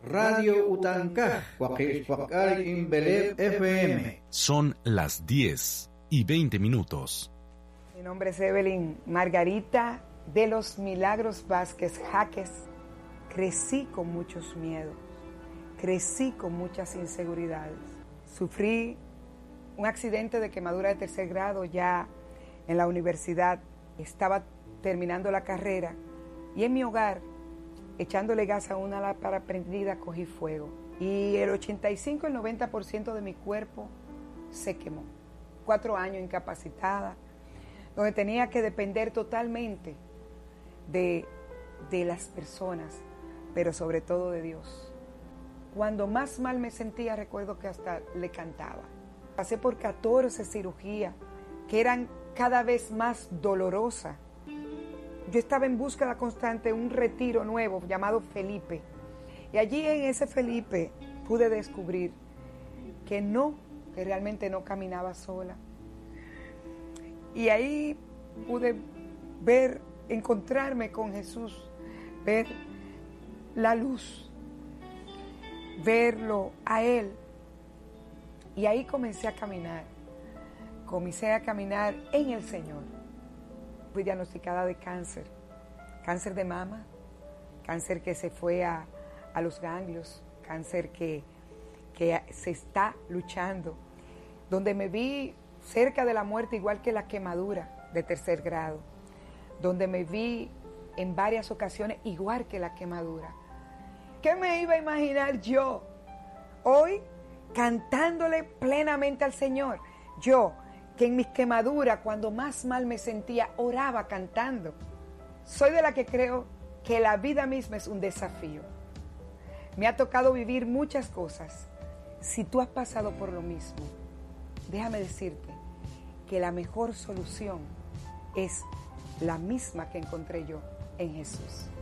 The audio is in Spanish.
Radio Utancaj, Huaquilhuacal, Imbelé, FM. Son las 10:20. Mi nombre es Evelyn Margarita de los Milagros Vázquez Jaques. Crecí con muchos miedos, crecí con muchas inseguridades. Sufrí un accidente de quemadura de 3er grado ya en la universidad. Estaba terminando la carrera y en mi hogar, echándole gas a una lámpara prendida, cogí fuego. Y el 85, el 90% de mi cuerpo se quemó. 4 años incapacitada, donde tenía que depender totalmente de las personas, pero sobre todo de Dios. Cuando más mal me sentía, recuerdo que hasta le cantaba. Pasé por 14 cirugías que eran cada vez más dolorosas. Yo estaba en búsqueda constante de un retiro nuevo llamado Felipe. Y allí en ese Felipe pude descubrir que realmente no caminaba sola. Y ahí pude encontrarme con Jesús, ver la luz, verlo a Él. Y ahí comencé a caminar en el Señor. Fui diagnosticada de cáncer de mama, cáncer que se fue a los ganglios, cáncer que se está luchando, donde me vi cerca de la muerte igual que la quemadura de 3er grado, donde me vi en varias ocasiones igual que la quemadura. ¿Qué me iba a imaginar yo hoy cantándole plenamente al Señor? Yo, que en mis quemaduras, cuando más mal me sentía, oraba cantando. Soy de la que creo que la vida misma es un desafío. Me ha tocado vivir muchas cosas. Si tú has pasado por lo mismo, déjame decirte que la mejor solución es la misma que encontré yo en Jesús.